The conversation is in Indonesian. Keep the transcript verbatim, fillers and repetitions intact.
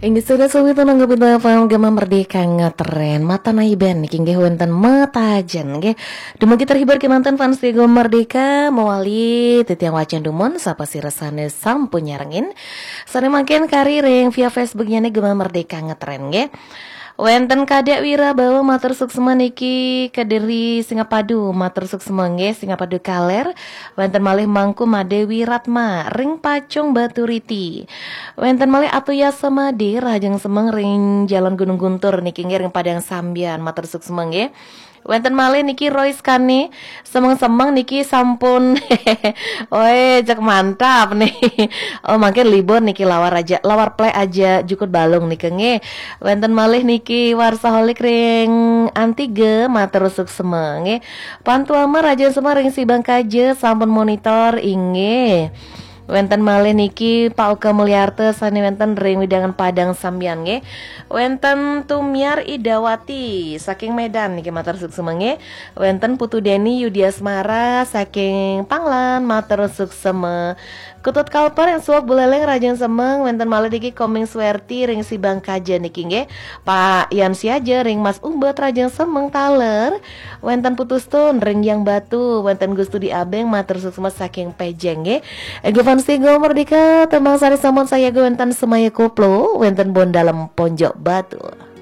Inggi sudah suwi tanang gapita pam gama merdeka ngetren mata naiben niki wenten matajen nggih. Dumugi terhibur kemanten fans Tigo Merdeka mewali titiang wacan dumon sapa sirasane sampun nyarengin. Sane makin kariring via Facebooknya nih gema merdeka ngetren nggih. Wenten kadek wira bawa matur suksema niki Kediri Singapadu matur suksema nggih Singapadu kaler. Wenten malih mangku Madewi Ratma ring Pacung Baturiti. Wenten malih Atuya Samadi rajeng semeng ring Jalan Gunung Guntur niki nggih ring Padang Sambian matur suksema nggih. Wenten malih niki Royce Kani semeng-semeng niki sampun oi cek mantap nih. Oh makin libur niki lawar aja lawar play aja jukut balung niki nge. Wenten malih niki warsaholik ring Antige matur suksema nge. Pantuama raja semua ring Sibang Kaje sampun monitor inge. Wenten malih niki Pak Oka Mulyarte sani wenten ring Widangan Padang Sambian nggih. Wenten Tumiar Idawati saking Medan niki matur suksema nggih. Wenten Putu Deni Yudiasmara saking Panglan matur suksema. Kutut Kalper yang suap buleleng rajang semeng wenten malih niki Koming Swerti ring Sibang Kaja niki nggih. Pak Yan Siaja ring Mas Umbet rajang semeng taler. Wenten Putustun ring Yang Batu wenten Gustu di Abeng matur suksema saking Pejeng nggih. Ego fans Tigo Merdeka temang sari samon saya gue wenten semaya koplo wenten bon dalam ponjok batu.